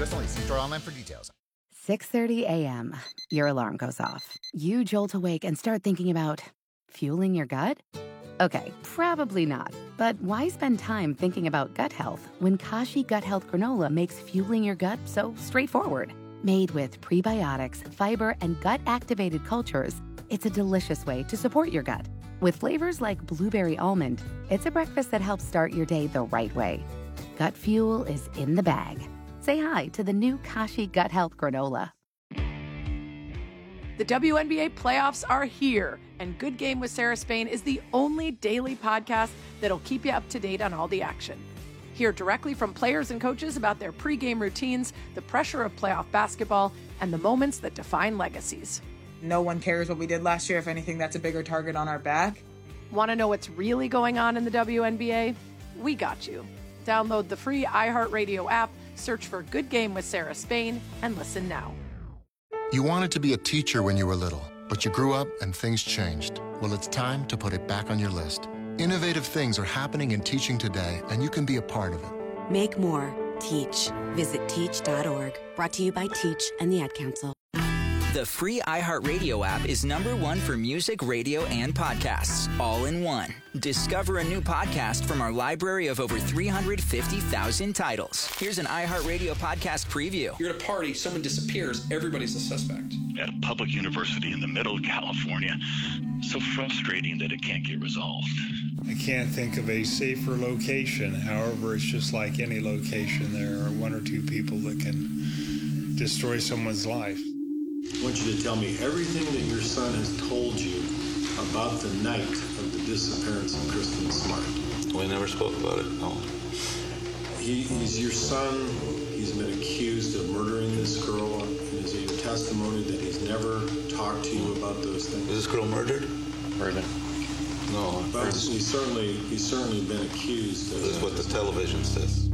U.S. only. See store online for details. 6:30 a.m. Your alarm goes off. You jolt awake and start thinking about fueling your gut? Okay, probably not. But why spend time thinking about gut health when Kashi Gut Health Granola makes fueling your gut so straightforward? Made with prebiotics, fiber, and gut-activated cultures, it's a delicious way to support your gut. With flavors like blueberry almond, it's a breakfast that helps start your day the right way. Gut fuel is in the bag. Say hi to the new Kashi Gut Health Granola. The WNBA playoffs are here, and Good Game with Sarah Spain is the only daily podcast that'll keep you up to date on all the action. Hear directly from players and coaches about their pregame routines, the pressure of playoff basketball, and the moments that define legacies. No one cares what we did last year. If anything, that's a bigger target on our back. Want to know what's really going on in the WNBA? We got you. Download the free iHeartRadio app, search for Good Game with Sarah Spain, and listen now. You wanted to be a teacher when you were little, but you grew up and things changed. Well, it's time to put it back on your list. Innovative things are happening in teaching today, and you can be a part of it. Make more. Teach. Visit teach.org. Brought to you by Teach and the Ad Council. The free iHeartRadio app is #1 for music, radio, and podcasts, all in one. Discover a new podcast from our library of over 350,000 titles. Here's an iHeartRadio podcast preview. You're at a party, someone disappears, everybody's a suspect. At a public university in the middle of California, so frustrating that it can't get resolved. I can't think of a safer location. However, it's just like any location. There are one or two people that can destroy someone's life. I want you to tell me everything that your son has told you about the night of the disappearance of Kristen Smart. We never spoke about it, no. He's your son. He's been accused of murdering this girl. Is it your testimony that he's never talked to you about those things? Was this girl murdered? Murdered. No. But he's certainly been accused of This is what the television says.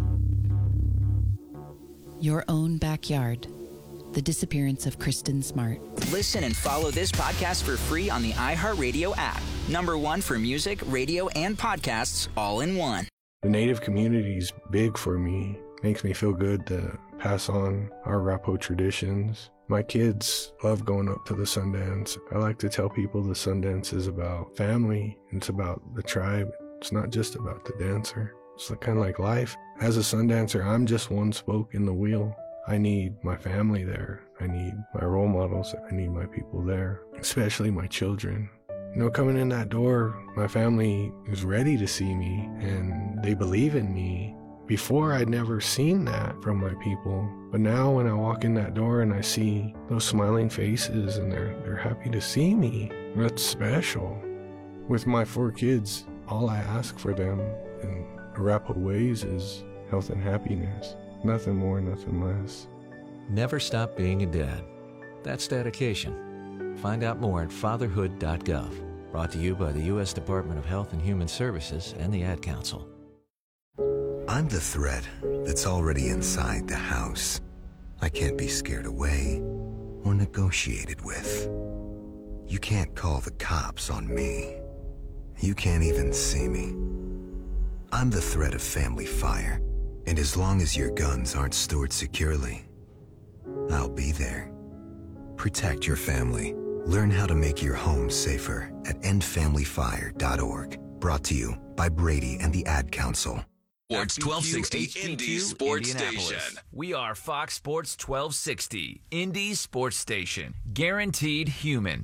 Your own backyard. The disappearance of Kristen Smart. Listen and follow this podcast for free on the iHeartRadio app. #1 for music, radio, and podcasts, all in one. The Native community is big for me. Makes me feel good to pass on our Arapaho traditions. My kids love going up to the Sundance. I like to tell people the Sundance is about family. It's about the tribe. It's not just about the dancer. It's kind of like life. As a Sundancer, I'm just one spoke in the wheel. I need my family there. I need my role models. I need my people there, especially my children. You know, coming in that door, my family is ready to see me and they believe in me. Before, I'd never seen that from my people. But now when I walk in that door and I see those smiling faces and they're happy to see me, that's special. With my 4 kids, all I ask for them in Arapaho ways is health and happiness. Nothing more, nothing less. Never stop being a dad. That's dedication. Find out more at fatherhood.gov. Brought to you by the U.S. Department of Health and Human Services and the Ad Council. I'm the threat that's already inside the house. I can't be scared away or negotiated with. You can't call the cops on me. You can't even see me. I'm the threat of family fire. And as long as your guns aren't stored securely, I'll be there. Protect your family. Learn how to make your home safer at endfamilyfire.org. Brought to you by Brady and the Ad Council. Sports 1260 Indy Sports Station. We are Fox Sports 1260 Indy Sports Station. Guaranteed human.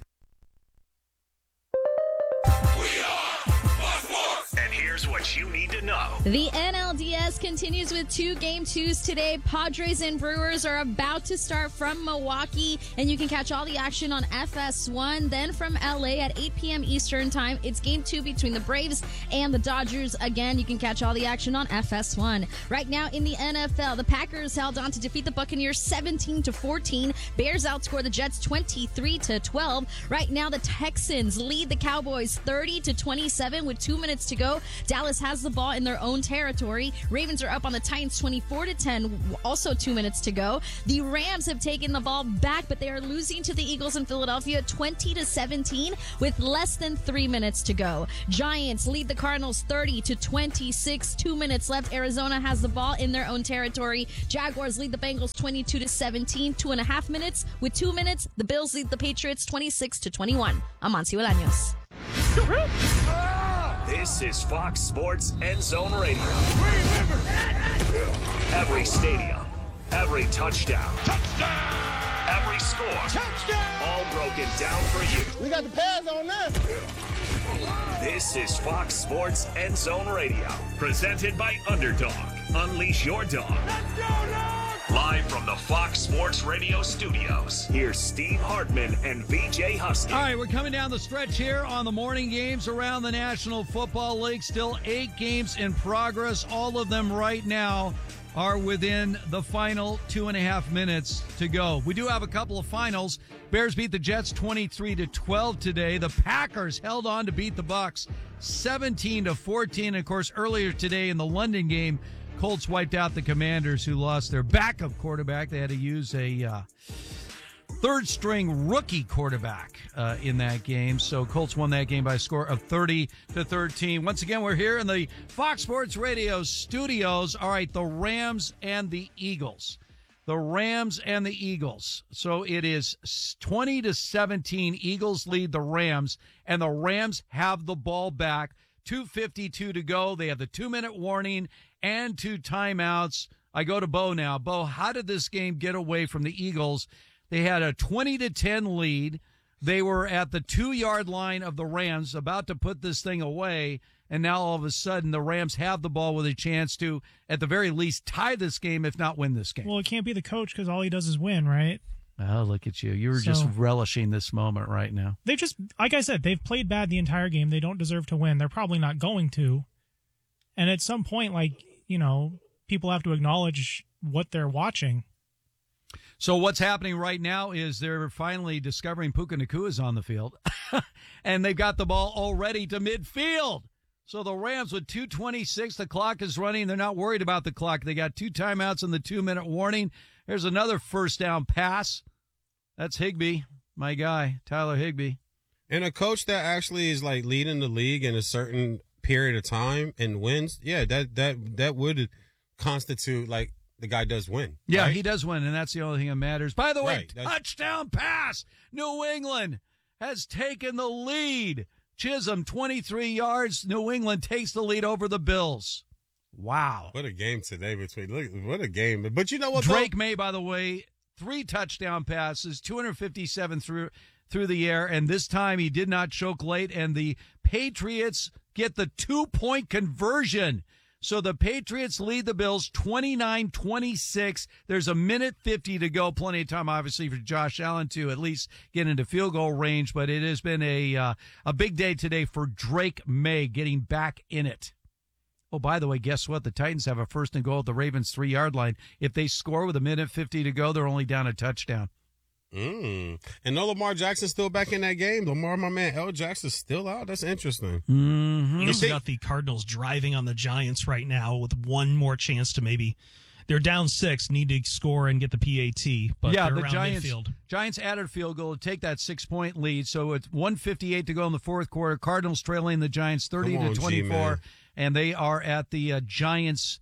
And here's what you need to know. The NLDS continues with 2 Game 2s today. Padres and Brewers are about to start from Milwaukee, and you can catch all the action on FS1. Then from LA at 8 p.m. Eastern Time, it's Game 2 between the Braves and the Dodgers. Again, you can catch all the action on FS1. Right now in the NFL, the Packers held on to defeat the Buccaneers 17-14. Bears outscore the Jets 23-12. Right now, the Texans lead the Cowboys 30-27 with 2 minutes to go. Dallas has the ball in their own territory. Ravens are up on the Titans 24-10, also 2 minutes to go. The Rams have taken the ball back, but they are losing to the Eagles in Philadelphia 20-17 with less than 3 minutes to go. Giants lead the Cardinals 30-26, 2 minutes left. Arizona has the ball in their own territory. Jaguars lead the Bengals 22-17, 2.5 minutes. With 2 minutes, the Bills lead the Patriots 26-21. I'm Monty Olaños. This is Fox Sports End Zone Radio. Every stadium, every touchdown, every score, all broken down for you. We got the pads on now. This is Fox Sports End Zone Radio, presented by Underdog. Unleash your dog. Let's go, dog! Live from the Fox Sports Radio studios, here's Steve Hartman and VJ Husky. All right, we're coming down the stretch here on the morning games around the National Football League. Still 8 games in progress. All of them right now are within the final 2.5 minutes to go. We do have a couple of finals. Bears beat the Jets 23-12 today. The Packers held on to beat the Bucks 17-14. Of course, earlier today in the London game, Colts wiped out the Commanders, who lost their backup quarterback. They had to use a third-string rookie quarterback in that game. So Colts won that game by a score of 30-13. Once again, we're here in the Fox Sports Radio studios. All right, the Rams and the Eagles. The Rams and the Eagles. So it is 20-17. Eagles lead the Rams, and the Rams have the ball back. 2:52 to go. They have the 2-minute warning and 2 timeouts. I go to Bo now. Bo, how did this game get away from the Eagles? They had a 20-10 lead. They were at the 2-yard line of the Rams, about to put this thing away, and now all of a sudden the Rams have the ball with a chance to, at the very least, tie this game, if not win this game. Well, it can't be the coach because all he does is win, right? Oh, look at you. You were just relishing this moment right now. They just, like I said, they've played bad the entire game. They don't deserve to win. They're probably not going to. And at some point, people have to acknowledge what they're watching. So what's happening right now is they're finally discovering Puka Nacua is on the field, and they've got the ball already to midfield. So the Rams with 2:26, the clock is running. They're not worried about the clock. They got 2 timeouts and the 2-minute warning. There's another first down pass. That's Higbee, my guy, Tyler Higbee. And a coach that actually is leading the league in a certain period of time and wins, that would constitute the guy does win. Yeah, right? he does win, and that's the only thing that matters. By the way, touchdown pass. New England has taken the lead. Chisholm, 23 yards. New England takes the lead over the Bills. Wow. What a game today what a game. But you know what? Drake May, by the way, 3 touchdown passes, 257 through the air, and this time he did not choke late, and the Patriots get the 2-point conversion. So the Patriots lead the Bills 29-26. There's 1:50 to go. Plenty of time, obviously, for Josh Allen to at least get into field goal range, but it has been a big day today for Drake May getting back in it. Oh, by the way, guess what? The Titans have a 1st and goal at the Ravens' 3-yard line. If they score with 1:50 to go, they're only down a touchdown. And no Lamar Jackson's still back in that game. Lamar, my man, L. Jackson's still out. That's interesting. Mm-hmm. You also got the Cardinals driving on the Giants right now with one more chance to maybe. They're down 6, need to score and get the PAT, but they're around midfield. Giants added a field goal to take that 6-point lead. So it's 1:58 to go in the 4th quarter. Cardinals trailing the Giants 30-24. And they are at the Giants'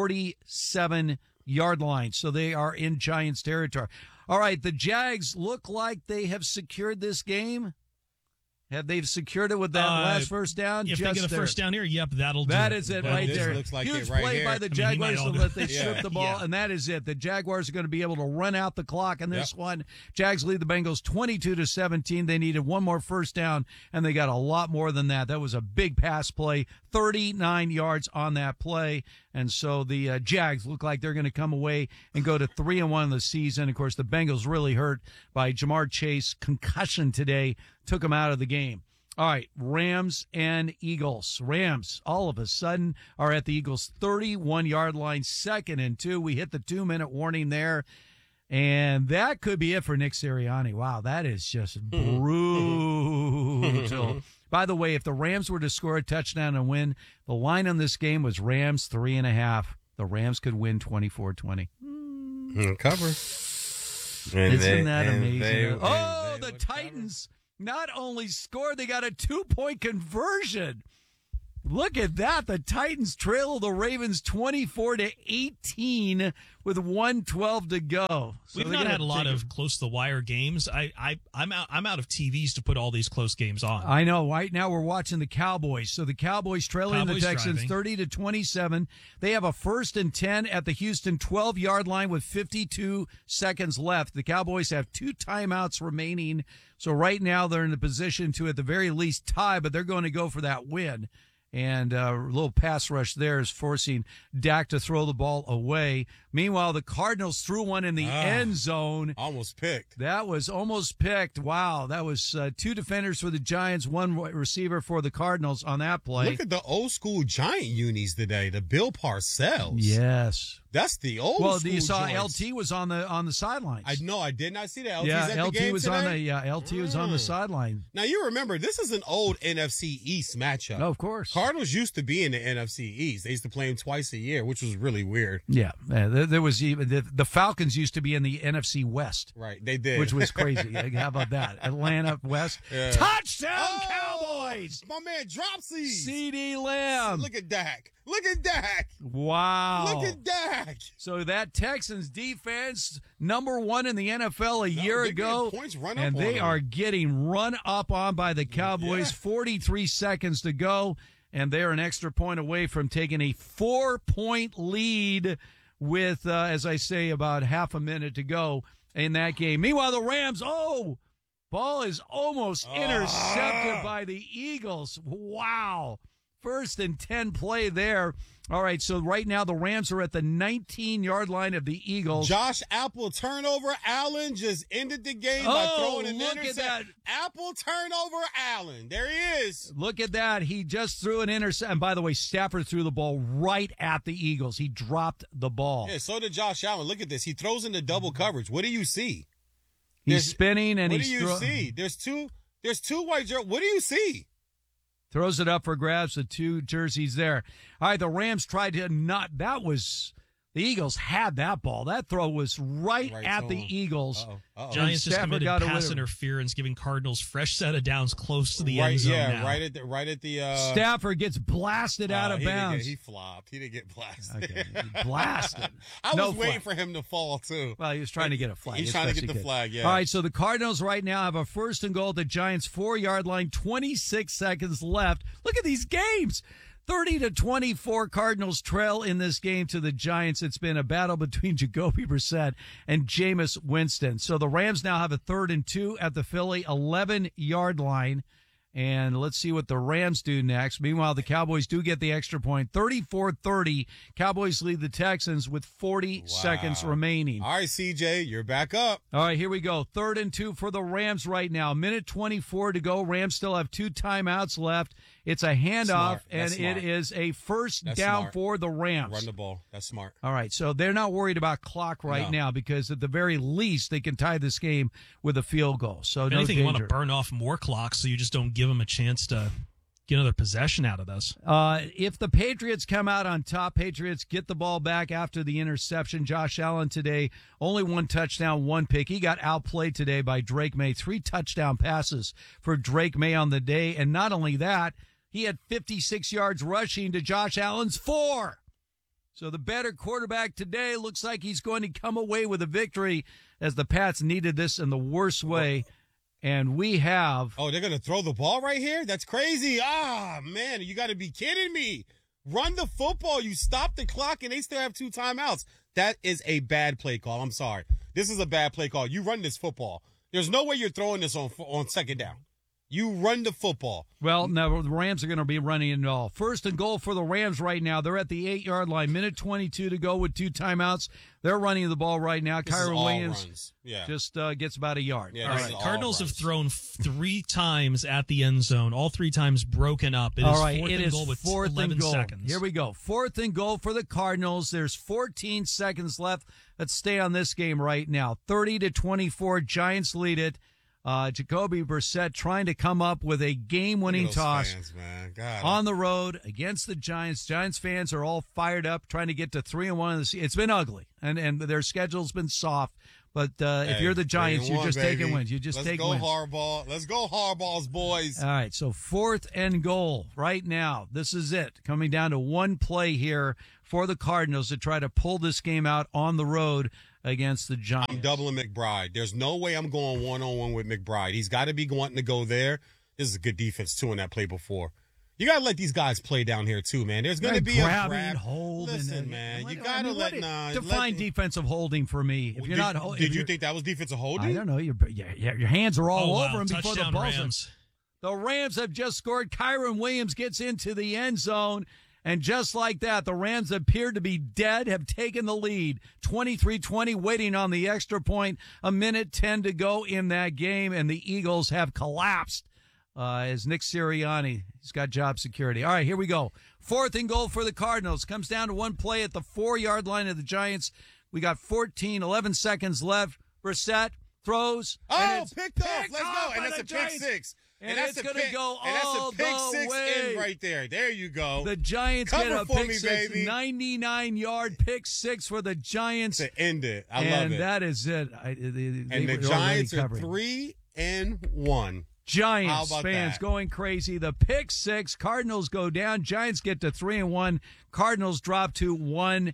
47-yard line. So they are in Giants territory. All right, the Jags look like they have secured this game. Have they secured it with that last first down? If they get a first down here, yep, that'll do it. That is it right there. Looks like Huge it right play here. by the Jaguars to let they strip the ball, and that is it. The Jaguars are going to be able to run out the clock in this one. Jags lead the Bengals 22-17. They needed one more first down, and they got a lot more than that. That was a big pass play, 39 yards on that play, and so the Jags look like they're going to come away and go to 3-1 in the season. Of course, the Bengals really hurt by Jamar Chase concussion today, took him out of the game. All right, Rams and Eagles. Rams, all of a sudden, are at the Eagles' 31-yard line, 2nd and 2. We hit the 2-minute warning there, and that could be it for Nick Sirianni. Wow, that is just brutal. By the way, if the Rams were to score a touchdown and win, the line on this game was Rams 3.5. The Rams could win 24-20. Cover. Isn't that amazing? The Titans not only scored, they got a 2-point conversion. Look at that. The Titans trail the Ravens 24-18 with 1:12 to go. So we've not had a lot of close to the wire games. I'm out of TVs to put all these close games on. I know. Right now we're watching the Cowboys. So the Cowboys trailing the Texans 30-27. They have a 1st and 10 at the Houston 12-yard line with 52 seconds left. The Cowboys have 2 timeouts remaining. So right now they're in the position to at the very least tie, but they're going to go for that win. And a little pass rush there is forcing Dak to throw the ball away. Meanwhile, the Cardinals threw one in the end zone. Almost picked. That was almost picked. Wow. That was 2 defenders for the Giants, 1 receiver for the Cardinals on that play. Look at the old school Giant unis today, the Bill Parcells. Yes. That's the old school. Well, you saw joints. LT was on the sidelines. I did not see that. LT at the LT game was today? LT was on the sideline. Now you remember this is an old NFC East matchup. Oh, of course. Cardinals used to be in the NFC East. They used to play them twice a year, which was really weird. Yeah, there was even the Falcons used to be in the NFC West. Right, they did, which was crazy. How about that? Atlanta West. Yeah. Touchdown Cowboys! My man Dropsy. CeeDee Lamb. Look at Dak. Look at Dak. Wow. Look at Dak. So that Texans defense, number 1 in the NFL a year ago, and they are getting run up on by the Cowboys. 43 seconds to go, and they're an extra point away from taking a 4-point lead with, as I say, about half a minute to go in that game. Meanwhile, the Rams, ball is almost intercepted by the Eagles. Wow. 1st and 10 play there. All right, so right now the Rams are at the 19-yard line of the Eagles. Josh Apple turnover. Allen just ended the game by throwing an interception. Apple turnover. Allen. There he is. Look at that. He just threw an interception. And by the way, Stafford threw the ball right at the Eagles. He dropped the ball. Yeah, so did Josh Allen. Look at this. He throws into double coverage. What do you see? He's spinning and what do you see? There's two white jerseys. What do you see? Throws it up for grabs, the 2 jerseys there. All right, the Rams tried to the Eagles had that ball. That throw was right at the Eagles. Giants just committed pass interference, giving Cardinals fresh set of downs close to the end zone now. right at the Stafford gets blasted out of bounds. He flopped. He didn't get blasted. Okay. Blasted. I was waiting for him to fall, too. Well, he was trying to get a flag. He's trying to get the flag, yeah. All right, so the Cardinals right now have a 1st and goal at the Giants' 4-yard line, 26 seconds left. Look at these games. 30-24 Cardinals trail in this game to the Giants. It's been a battle between Jacoby Brissett and Jameis Winston. So the Rams now have a 3rd and 2 at the Philly 11-yard line. And let's see what the Rams do next. Meanwhile, the Cowboys do get the extra point. 34-30. Cowboys lead the Texans with 40 seconds remaining. All right, CJ, you're back up. All right, here we go. 3rd and 2 for the Rams right now. 1:24 to go. Rams still have 2 timeouts left. It's a handoff, and it is a first down for the Rams. Run the ball. That's smart. All right, so they're not worried about clock now because at the very least they can tie this game with a field goal. So if anything, you want to burn off more clock so you just don't give them a chance to get another possession out of this. If the Patriots come out on top, Patriots get the ball back after the interception. Josh Allen today, only 1 touchdown, 1 pick. He got outplayed today by Drake May. 3 touchdown passes for Drake May on the day. And not only that, he had 56 yards rushing to Josh Allen's 4. So the better quarterback today looks like he's going to come away with a victory as the Pats needed this in the worst way. And we have... Oh, they're going to throw the ball right here? That's crazy. Man, you got to be kidding me. Run the football. You stop the clock, and they still have 2 timeouts. That is a bad play call. I'm sorry. This is a bad play call. You run this football. There's no way you're throwing this on 2nd down. You run the football. Well, no, the Rams are going to be running it all. 1st and goal for the Rams right now. They're at the 8-yard line. 1:22 to go with 2 timeouts. They're running the ball right now. Kyron Williams just gets about a yard. Yeah, all right. Cardinals have thrown 3 times at the end zone. All 3 times broken up. It is 4th and goal with 11 seconds. Here we go. 4th and goal for the Cardinals. There's 14 seconds left. Let's stay on this game right now. 30-24. Giants lead it. Jacoby Brissett trying to come up with a game-winning toss fans, man. God. on the road against the Giants. Giants fans are all fired up, trying to get to 3-1 in the season. It's been ugly, and their schedule's been soft. But if you're the Giants, you're just taking wins. You just take wins. Let's go Harbaughs, boys. All right, so 4th and goal right now. This is it. Coming down to one play here for the Cardinals to try to pull this game out on the road against the Giants. I'm doubling McBride. There's no way I'm going one-on-one with McBride. He's got to be wanting to go there. This is a good defense, too, in that play before. You got to let these guys play down here, too, man. There's going to be a grab and hold. Listen, man, you got to let define defensive holding for me. If you're not, did you think that was defensive holding? I don't know. Your hands are all over him before the ball's Rams. The Rams have just scored. Kyron Williams gets into the end zone. And just like that, the Rams appear to be dead, have taken the lead. 23-20, waiting on the extra point. 1:10 to go in that game, and the Eagles have collapsed as Nick Sirianni, he's got job security. All right, here we go. 4th and goal for the Cardinals. Comes down to one play at the 4-yard line of the Giants. We got 11 seconds left. Brissett throws. Oh, picked off. Let's go. And that's a pick six. And it's going to go all the way. And that's a pick six in right there. There you go. The Giants get a pick six, baby. 99-yard pick six for the Giants. To end it. I love it. And that is it. And the Giants are 3-1. Giants fans going crazy. The pick six. Cardinals go down. Giants get to 3-1. Cardinals drop to 1-3.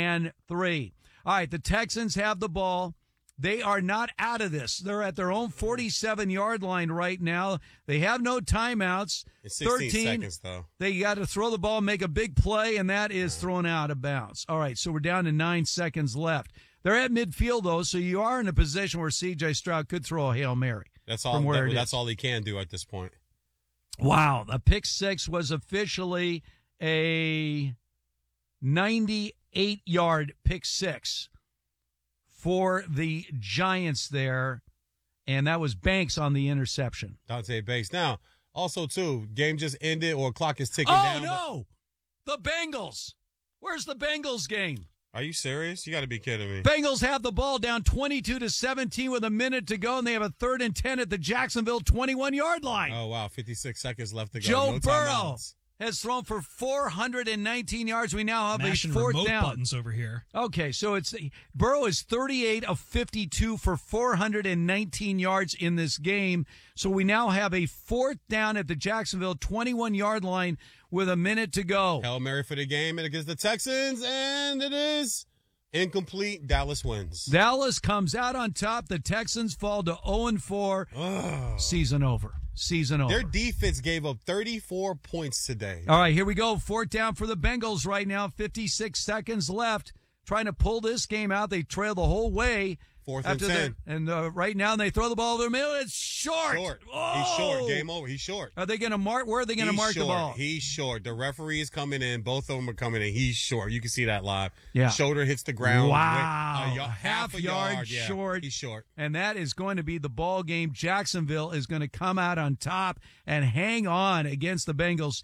All right, the Texans have the ball. They are not out of this. They're at their own 47-yard line right now. They have no timeouts. It's 16 seconds, though. They got to throw the ball, make a big play, and that is thrown out of bounds. All right, so we're down to 9 seconds left. They're at midfield, though, so you are in a position where C.J. Stroud could throw a Hail Mary. That's all. That's all he can do at this point. Wow, the pick six was officially a 98-yard pick six for the Giants there, and that was Banks on the interception. Dante Banks. Now, also, too, game just ended or clock is ticking down. Oh, no! The Bengals. Where's the Bengals game? Are you serious? You got to be kidding me. Bengals have the ball down 22-17 with a minute to go, and they have a 3rd and 10 at the Jacksonville 21-yard line. Oh, wow. 56 seconds left to go. Joe Burrow has thrown for 419 yards. We now have Mashing a 4th remote down. buttons over here. Okay, so Burrow is 38 of 52 for 419 yards in this game. So we now have a 4th down at the Jacksonville 21-yard line with a minute to go. Hail Mary for the game against the Texans, and it is incomplete. Dallas wins. Dallas comes out on top. The Texans fall to 0-4. Season over. Their defense gave up 34 points today. All right, here we go. 4th down for the Bengals right now. 56 seconds left. Trying to pull this game out. They trail the whole way. 4th and 10. And right now they throw the ball over the middle. It's short. Oh! He's short. Game over. He's short. Are they going to mark? Where are they going to mark the ball? He's short. The referee is coming in. Both of them are coming in. He's short. You can see that live. Yeah. Shoulder hits the ground. Wow. Half a yard short. He's short. And that is going to be the ball game. Jacksonville is going to come out on top and hang on against the Bengals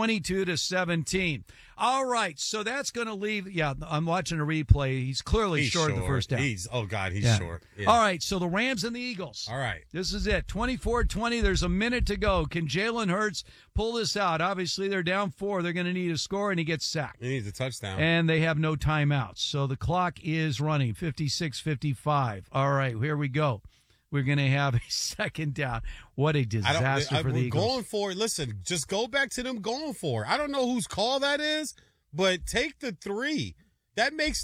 22-17. All right, so that's going to leave. Yeah, I'm watching a replay. He's clearly short of the first down. He's short. Yeah. All right, so the Rams and the Eagles. All right. This is it. 24-20. There's a minute to go. Can Jalen Hurts pull this out? Obviously, they're down 4. They're going to need a score, and he gets sacked. He needs a touchdown. And they have no timeouts. So the clock is running, 56-55. All right, here we go. We're going to have a 2nd down. What a disaster for the Eagles. Going for it. Listen, just go back to them going for it. I don't know whose call that is, but take the 3. That makes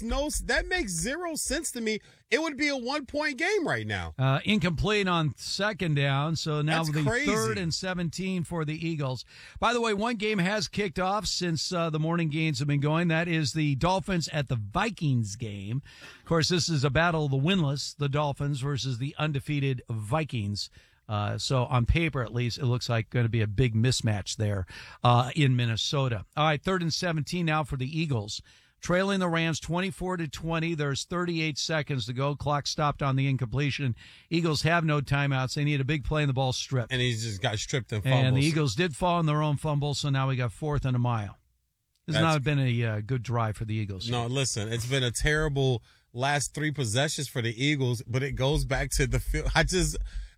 0 sense to me. It would be a 1-point game right now. Incomplete on 2nd down. So now That's the crazy. 3rd and 17 for the Eagles. By the way, one game has kicked off since the morning games have been going. That is the Dolphins at the Vikings game. Of course, this is a battle of the winless, the Dolphins versus the undefeated Vikings. So on paper, at least, it looks like going to be a big mismatch there in Minnesota. All right, 3rd and 17 now for the Eagles. Trailing the Rams 24-20. There's 38 seconds to go. Clock stopped on the incompletion. Eagles have no timeouts. They need a big play and the ball stripped. And he just got stripped and fumbles. And the Eagles did fall on their own fumble, so now we got 4th and a mile. This has not been a good drive for the Eagles. No, listen, it's been a terrible last 3 possessions for the Eagles, but it goes back to the field.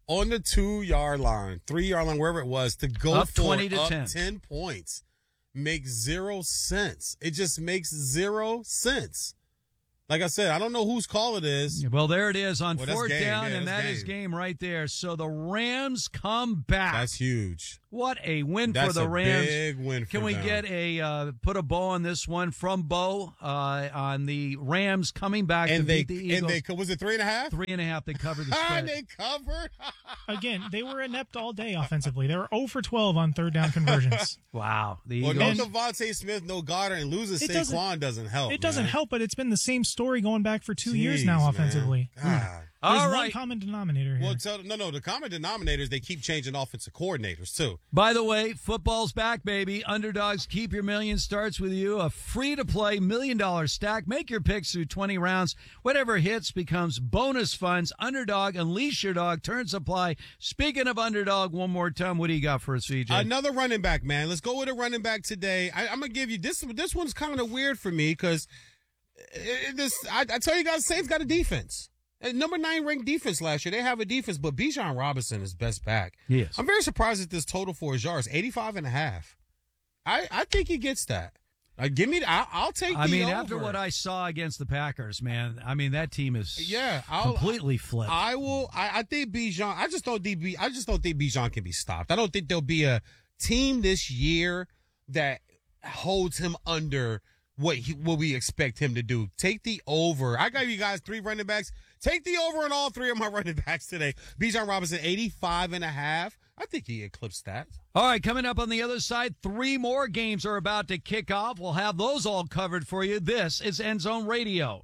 on the 2-yard line, 3-yard line, wherever it was, to go up for 20 to up 10. 10 points makes 0 sense. It just makes 0 sense. Like I said, I don't know whose call it is. Well, there it is on Well, fourth that's game. down, Yeah, and that's that is game. game right there. So the Rams come back. That's huge. What a win That's for the a Rams. big win for Can we them. get a put a bow on this one from Bo on the Rams coming back to beat the Eagles? And they, was it 3.5? 3.5. They covered the spread. They covered. Again, they were inept all day offensively. They were 0 for 12 on third down conversions. Wow. The Well, Eagles. no Devontae Smith, no Goddard, and losing Saquon doesn't help. It doesn't man. help, but it's been the same story going back for 2 years Jeez, now man. offensively. God. There's All one right. common denominator here. Well, the common denominator is they keep changing offensive coordinators, too. By the way, football's back, baby. Underdogs Keep Your Million starts with you. A free-to-play $1 million stack. Make your picks through 20 rounds. Whatever hits becomes bonus funds. Underdog, unleash your dog. Terms apply. Speaking of Underdog, one more time, what do you got for us, VJ? Another running back, man. Let's go with a running back today. I'm going to give you this. This one's kind of weird for me because I tell you guys, Saints got a defense. Number 9 ranked defense last year. They have a defense, but Bijan Robinson is best back. Yes. I'm very surprised at this total for his yards, 85.5. I think he gets that. Give me. I'll take. I mean, over. after what I saw against the Packers, man, I mean that team is completely flipped. I will. I think Bijan. I just don't think Bijan can be stopped. I don't think there'll be a team this year that holds him under what we expect him to do. Take the over. I got you guys 3 running backs. Take the over on all 3 of my running backs today. Bijan Robinson, 85.5. I think he eclipsed that. All right, coming up on the other side, 3 more games are about to kick off. We'll have those all covered for you. This is End Zone Radio.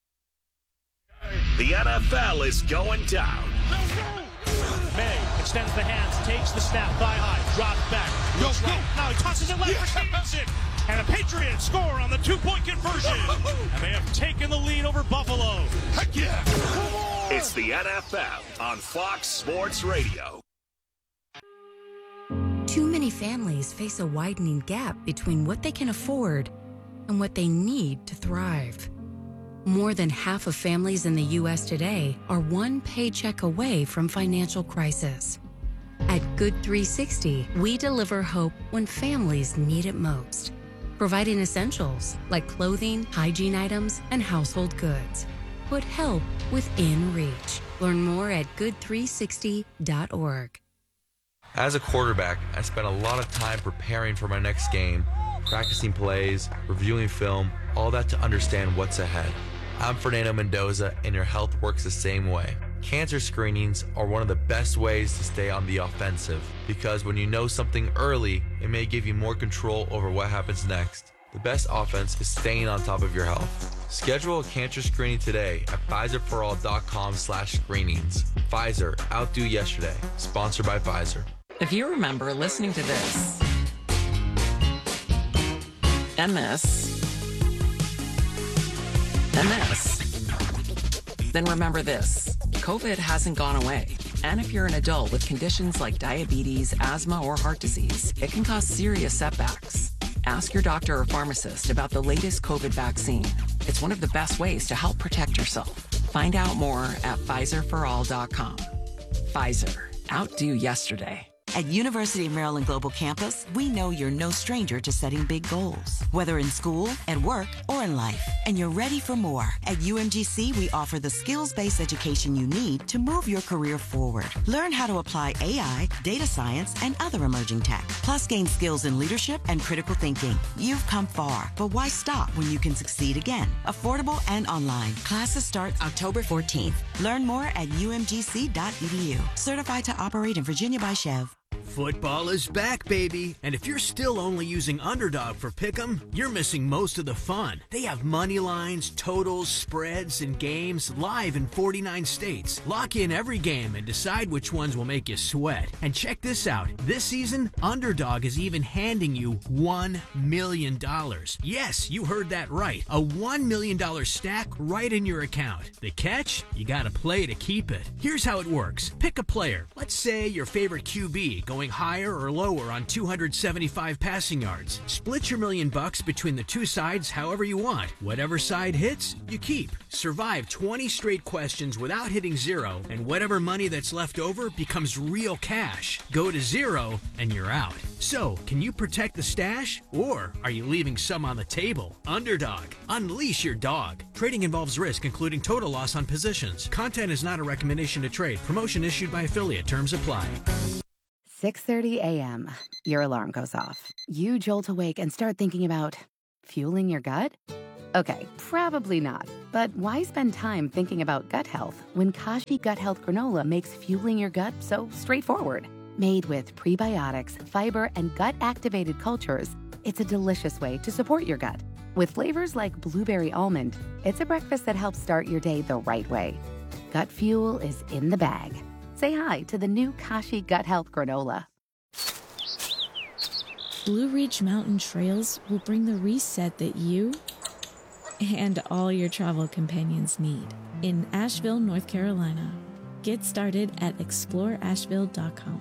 The NFL is going down. May extends the hands, takes the snap, thigh high, drops back, goes right. Now he tosses it left for Stevenson. And the Patriots score on the 2-point conversion. And they have taken the lead over Buffalo. Heck yeah. It's the NFL on Fox Sports Radio. Too many families face a widening gap between what they can afford and what they need to thrive. More than half of families in the U.S. today are one paycheck away from financial crisis. At Good 360, we deliver hope when families need it most, providing essentials like clothing, hygiene items, and household goods. Put help within reach. Learn more at good360.org. As a quarterback, I spent a lot of time preparing for my next game, practicing plays, reviewing film, all that to understand what's ahead. I'm Fernando Mendoza, and your health works the same way. Cancer screenings are one of the best ways to stay on the offensive, because when you know something early, it may give you more control over what happens next. The best offense is staying on top of your health. Schedule a cancer screening today at PfizerForAll.com/screenings. Pfizer, outdo yesterday. Sponsored by Pfizer. If you remember listening to this, MS, then remember this. COVID hasn't gone away. And if you're an adult with conditions like diabetes, asthma, or heart disease, it can cause serious setbacks. Ask your doctor or pharmacist about the latest COVID vaccine. It's one of the best ways to help protect yourself. Find out more at PfizerForAll.com. Pfizer, outdo yesterday. At University of Maryland Global Campus, we know you're no stranger to setting big goals, whether in school, at work, or in life. And you're ready for more. At UMGC, we offer the skills-based education you need to move your career forward. Learn how to apply AI, data science, and other emerging tech. Plus, gain skills in leadership and critical thinking. You've come far, but why stop when you can succeed again? Affordable and online. Classes start October 14th. Learn more at umgc.edu. Certified to operate in Virginia by Chev. Football is back, baby. And if you're still only using Underdog for Pick'em, you're missing most of the fun. They have money lines, totals, spreads, and games live in 49 states. Lock in every game and decide which ones will make you sweat. And check this out. This season, Underdog is even handing you $1 million. Yes, you heard that right. A $1 million stack right in your account. The catch? You gotta play to keep it. Here's how it works. Pick a player. Let's say your favorite QB going going higher or lower on 275 passing yards. Split your $1 million between the two sides however you want. Whatever side hits, you keep. Survive 20 straight questions without hitting zero, and whatever money that's left over becomes real cash. Go to zero, and you're out. So, can you protect the stash, or are you leaving some on the table? Underdog. Unleash your dog. Trading involves risk, including total loss on positions. Content is not a recommendation to trade. Promotion issued by affiliate. Terms apply. 6:30 a.m. Your alarm goes off. You jolt awake and start thinking about fueling your gut? Okay, probably not. But why spend time thinking about gut health when Kashi Gut Health Granola makes fueling your gut so straightforward? Made with prebiotics, fiber, and gut-activated cultures, it's a delicious way to support your gut. With flavors like blueberry almond, it's a breakfast that helps start your day the right way. Gut fuel is in the bag. Say hi to the new Kashi Gut Health Granola. Blue Ridge Mountain Trails will bring the reset that you and all your travel companions need in Asheville, North Carolina. Get started at exploreasheville.com.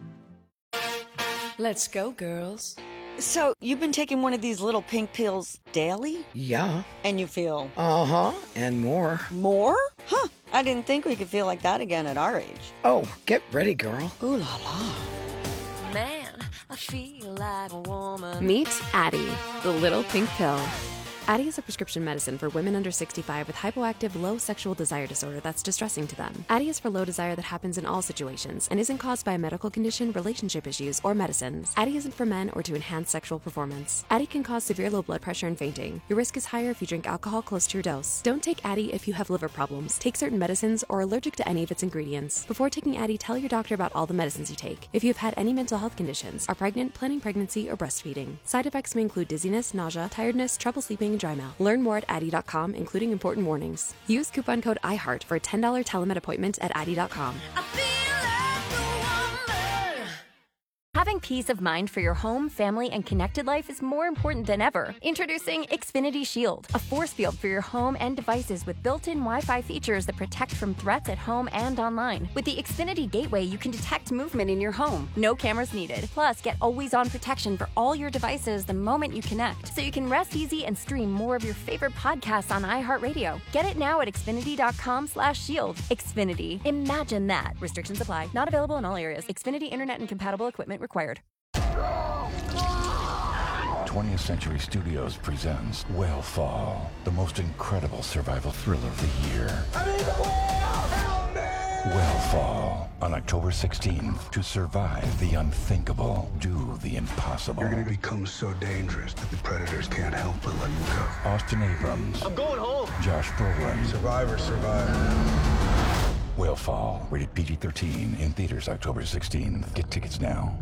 Let's go, girls. So, you've been taking one of these little pink pills daily? Yeah. And you feel? Uh-huh, and more. More? Huh, I didn't think we could feel like that again at our age. Oh, get ready, girl. Ooh la la. Man, I feel like a woman. Meet Addie, the little pink pill. Addie is a prescription medicine for women under 65 with hypoactive low sexual desire disorder that's distressing to them. Addie is for low desire that happens in all situations and isn't caused by a medical condition, relationship issues, or medicines. Addie isn't for men or to enhance sexual performance. Addie can cause severe low blood pressure and fainting. Your risk is higher if you drink alcohol close to your dose. Don't take Addie if you have liver problems, take certain medicines, or are allergic to any of its ingredients. Before taking Addie, tell your doctor about all the medicines you take. If you've had any mental health conditions, are pregnant, planning pregnancy, or breastfeeding. Side effects may include dizziness, nausea, tiredness, trouble sleeping, and dry mouth. Learn more at Addie.com, including important warnings. Use coupon code IHEART for a $10 telemed appointment at Addie.com. Having peace of mind for your home, family, and connected life is more important than ever. Introducing Xfinity Shield, a force field for your home and devices with built-in Wi-Fi features that protect from threats at home and online. With the Xfinity Gateway, you can detect movement in your home. No cameras needed. Plus, get always-on protection for all your devices the moment you connect, so you can rest easy and stream more of your favorite podcasts on iHeartRadio. Get it now at Xfinity.com/shield. Xfinity. Imagine that. Restrictions apply. Not available in all areas. Xfinity Internet and compatible equipment required. 20th Century Studios presents Whale-Fall, the most incredible survival thriller of the year. Whale-Fall, on October 16th. To survive the unthinkable, do the impossible. You're going to become so dangerous that the predators can't help but let you go. Austin Abrams. I'm going home. Josh Brolin. Survivor, survivor. Whale-Fall, rated PG-13, in theaters October 16th. Get tickets now.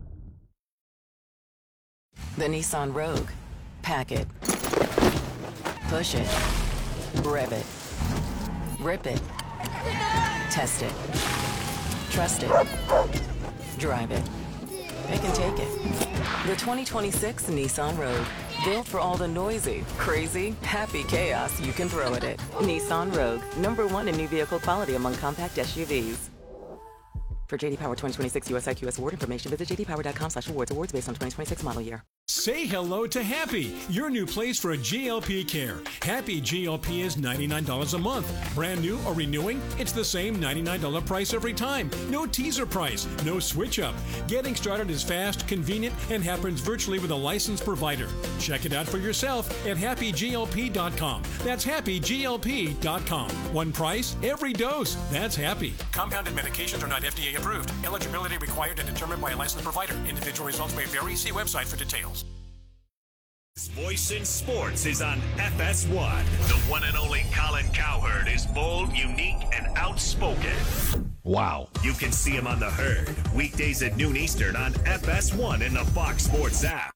The Nissan Rogue. Pack it. Push it. Rev it. Rip it. Test it. Trust it. Drive it. It can take it. The 2026 Nissan Rogue. Built for all the noisy, crazy, happy chaos you can throw at it. Nissan Rogue. #1 in new vehicle quality among compact SUVs. For JD Power 2026 US IQS award information, visit jdpower.com/awards. Awards based on 2026 model year. Say hello to Happy, your new place for a GLP care. Happy GLP is $99 a month. Brand new or renewing? It's the same $99 price every time. No teaser price, no switch up. Getting started is fast, convenient, and happens virtually with a licensed provider. Check it out for yourself at happyglp.com. That's happyglp.com. One price, every dose. That's Happy. Compounded medications are not FDA approved. Eligibility required and determined by a licensed provider. Individual results may vary. See website for details. Voice in Sports is on FS1. The one and only Colin Cowherd is bold, unique, and outspoken. Wow. You can see him on The Herd, weekdays at noon Eastern on FS1 in the Fox Sports app.